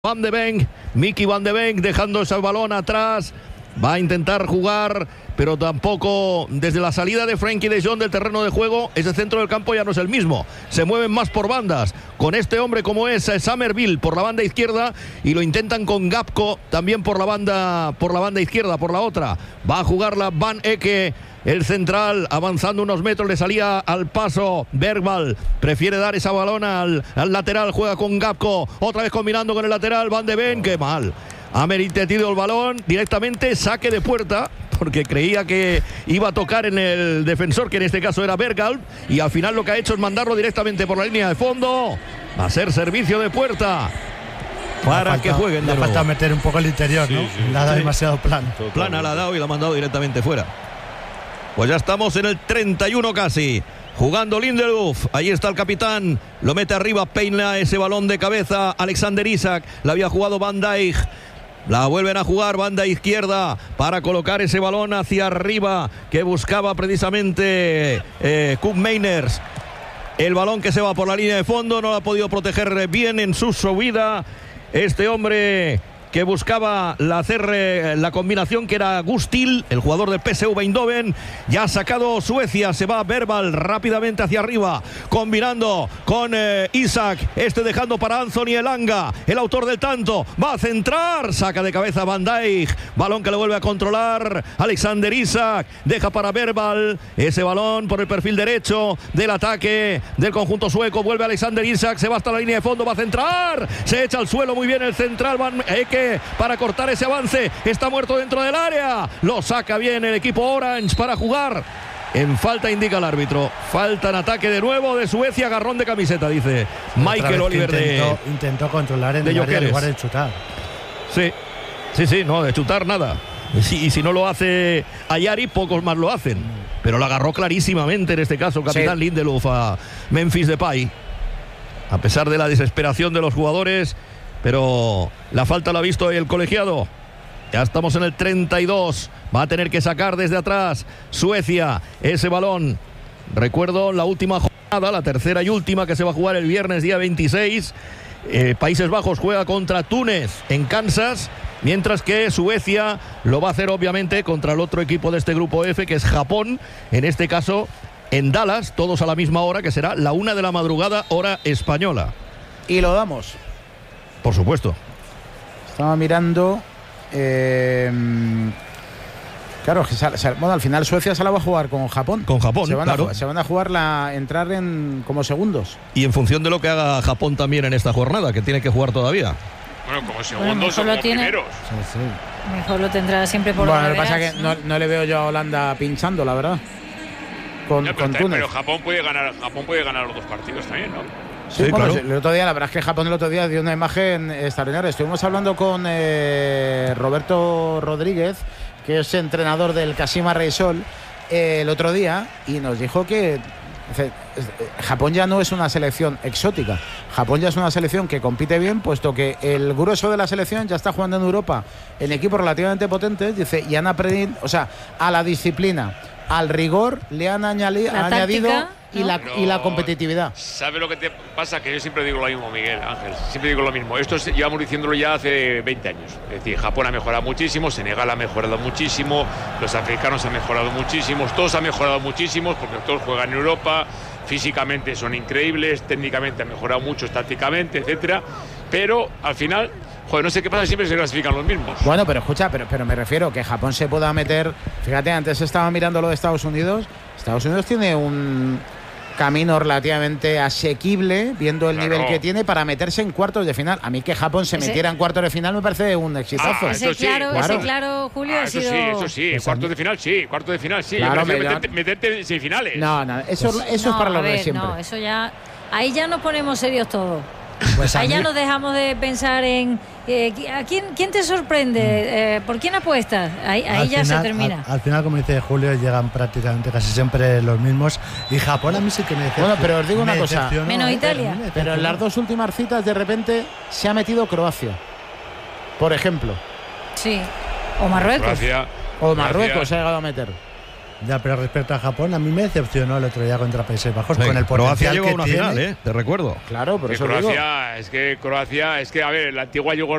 Van de Ven, Mickey Van de Ven dejando ese balón atrás, va a intentar jugar, pero tampoco desde la salida de Frenkie de Jong del terreno de juego, ese centro del campo ya no es el mismo, se mueven más por bandas, con este hombre como es Summerville por la banda izquierda y lo intentan con Gakpo también por la banda izquierda, por la otra, va a jugarla Van Ecke. El central avanzando unos metros, le salía al paso Bergvall, prefiere dar esa balón al lateral, juega con Gakpo, otra vez combinando con el lateral, Van de Ven, qué mal, ha metido el balón directamente, saque de puerta, porque creía que iba a tocar en el defensor, que en este caso era Bergvall, y al final lo que ha hecho es mandarlo directamente por la línea de fondo, va a ser servicio de puerta para que jueguen de nuevo. Le falta meter un poco el interior, ¿no? Le ha dado demasiado plano. Plana la ha dado y la ha mandado directamente fuera. Pues ya estamos en el 31 casi. Jugando Lindelof. Ahí está el capitán. Lo mete arriba. Peina ese balón de cabeza. Alexander Isak. La había jugado Van Dijk. La vuelven a jugar. Banda izquierda. Para colocar ese balón hacia arriba. Que buscaba precisamente Koop Meiners. El balón que se va por la línea de fondo. No lo ha podido proteger bien en su subida. Este hombre que buscaba hacer la combinación, que era Gustil, el jugador del PSV Eindhoven. Ya ha sacado Suecia, se va Bergvall rápidamente hacia arriba, combinando con Isak, dejando para Anthony Elanga, el autor del tanto, va a centrar, saca de cabeza Van Dijk, balón que lo vuelve a controlar Alexander Isak, deja para Bergvall, ese balón por el perfil derecho del ataque del conjunto sueco, vuelve Alexander Isak, se va hasta la línea de fondo, va a centrar, se echa al suelo muy bien el central Van Ecke para cortar ese avance, está muerto dentro del área, lo saca bien el equipo Orange para jugar en falta, indica el árbitro, falta en ataque de nuevo de Suecia, agarrón de camiseta, dice Michael Oliver. Intentó controlar en el área en lugar de chutar. Sí, no, de chutar nada, y si no lo hace Ayari, pocos más lo hacen, pero lo agarró clarísimamente en este caso capitán Lindelof a Memphis Depay, a pesar de la desesperación de los jugadores. Pero la falta la ha visto el colegiado. Ya estamos en el 32. Va a tener que sacar desde atrás Suecia ese balón. Recuerdo la última jornada, la tercera y última, que se va a jugar el viernes día 26. Países Bajos juega contra Túnez en Kansas, mientras que Suecia lo va a hacer obviamente contra el otro equipo de este grupo F, que es Japón, en este caso en Dallas, todos a la misma hora, que será la 1 de la madrugada, hora española. Y lo damos. Por supuesto. Estaba mirando. Claro, bueno, al final Suecia se la va a jugar con Japón. Con Japón, claro. Se van a jugar entrar como segundos. Y en función de lo que haga Japón también en esta jornada, que tiene que jugar todavía. Bueno, como segundos o como primeros. Sí. Mejor lo tendrá siempre por lo que pasa es que no le veo yo a Holanda pinchando, la verdad. Con Túnez. Pero Japón puede ganar los dos partidos también, ¿no? Sí, bueno, claro. El otro día, la verdad es que Japón el otro día dio una imagen extraordinaria. Estuvimos hablando con Roberto Rodríguez, que es entrenador del Kashima Reysol, el otro día, y nos dijo que Japón ya no es una selección exótica. Japón ya es una selección que compite bien, puesto que el grueso de la selección ya está jugando en Europa en equipos relativamente potentes, dice, y han aprendido, o sea, a la disciplina, al rigor le han añadido y la competitividad. ¿Sabe lo que te pasa? Que yo siempre digo lo mismo, Miguel Ángel, siempre digo lo mismo. Esto llevamos diciéndolo ya hace 20 años. Es decir, Japón ha mejorado muchísimo, Senegal ha mejorado muchísimo, los africanos han mejorado muchísimo, todos han mejorado muchísimo, porque todos juegan en Europa, físicamente son increíbles, técnicamente han mejorado mucho, tácticamente, etcétera. Pero al final, no sé qué pasa, siempre se clasifican los mismos. Bueno, pero escucha, pero me refiero que Japón se pueda meter. Fíjate, antes estaba mirando lo de Estados Unidos. Estados Unidos tiene un camino relativamente asequible, viendo el nivel que tiene, para meterse en cuartos de final. A mí que Japón se metiera en cuartos de final me parece un exitazo. Claro, Julio, ha sido... Eso sí, cuartos de final sí. Claro, meterte en semifinales. No, eso es para los de siempre. No, eso ya... Ahí ya nos ponemos serios todos. Pues ahí ya nos dejamos de pensar en ¿a quién te sorprende? ¿Por quién apuestas? Ahí ya se termina. Al final, como dice Julio, llegan prácticamente casi siempre los mismos. Y Japón a mí sí que me decepcionó. Bueno, pero os digo una cosa. Menos Italia. Pero en las dos últimas citas, de repente, se ha metido Croacia. Por ejemplo. Sí. O Marruecos. O Marruecos se ha llegado a meter. Ya, pero respecto a Japón, a mí me decepcionó el otro día contra Países Bajos Sí, con el Croacia potencial llegó a que una tiene. final, te recuerdo. Claro, por Que eso digo. Croacia, es que a ver, la antigua Yugoslavia